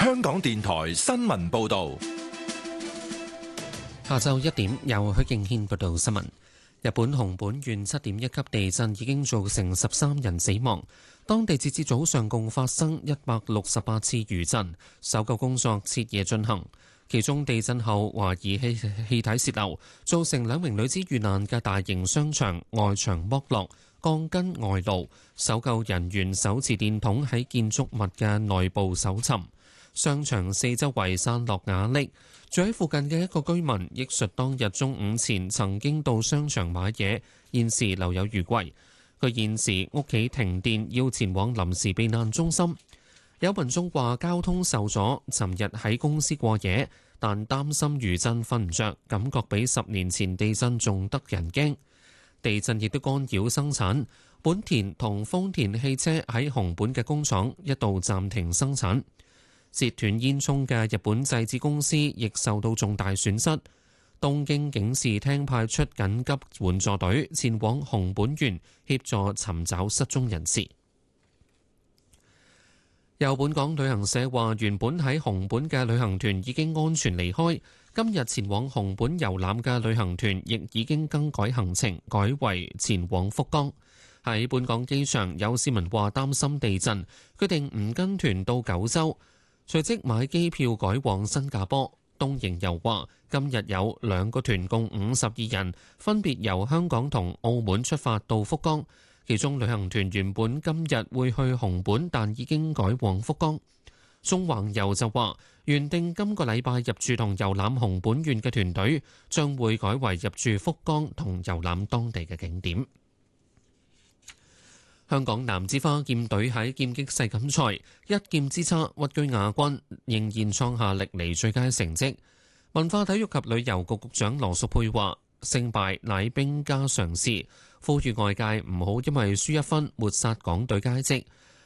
香港電台新聞報道。 下晝1點，由許敬軒報道新聞。日本熊本縣7.1級地震已經造成13人死亡，當地截至早上共發生168次餘震，搜救工作徹夜進行。其中地震後懷疑氣體泄漏，造成2名女子遇難嘅大型商場外牆剝落，鋼筋外露，搜救人員手持電筒喺建築物嘅內部搜尋。商場四周圍散落瓦礫，住喺附近嘅一個居民憶述當日中午前曾經到商場買嘢，現時留有餘悸。佢現時屋企停電，要前往臨時避難中心。有民眾話交通受阻，尋日喺公司過夜，但擔心餘震瞓唔着，感覺比10年前地震仲得人驚。地震亦都干擾生產，本田同豐田汽車喺熊本嘅工廠一度暫停生產。截斷煙囪嘅日本製紙公司亦受到重大損失。東京警視廳派出緊急援助隊前往熊本縣協助尋找失蹤人士。有本港旅行社話，原本喺熊本嘅旅行團已經安全離開，今日前往熊本遊覽嘅旅行團亦已經更改行程，改為前往福岡。喺本港機場，有市民話擔心地震，決定唔跟團到九州，隨即買機票改往新加坡。東瀛遊話，今日有2個團共52人，分別由香港同澳門出發到福岡。其中旅行團原本今日會去熊本，但已經改往福岡。縱橫遊就話，原定今個禮拜入住同遊覽熊本縣嘅團隊，將會改為入住福岡同遊覽當地嘅景點。香港男子花劍隊喺劍擊世錦賽一劍之差屈居亞軍，仍然創下歷嚟最佳成績。文化體育及旅遊局局長羅淑佩話：勝敗乃兵家常事，呼籲外界唔好因為輸一分抹殺港隊佳績。